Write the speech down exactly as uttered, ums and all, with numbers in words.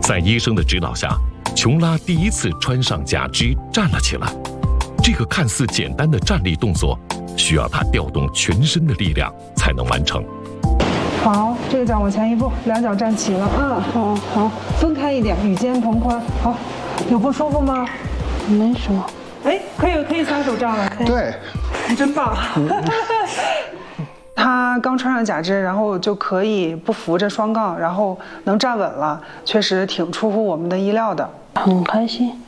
在医生的指导下，琼拉第一次穿上假肢站了起来。这个看似简单的站立动作，需要她调动全身的力量才能完成。 好，这个脚往前一步，两脚站齐了。嗯，好，好，分开一点，与肩同宽。好，有不舒服吗？ 没什么。 哎，可以可以撒手杖了。 对， 真棒。他刚穿上假肢，然后就可以不扶着双杠，然后能站稳了，确实挺出乎我们的意料的。 很开心。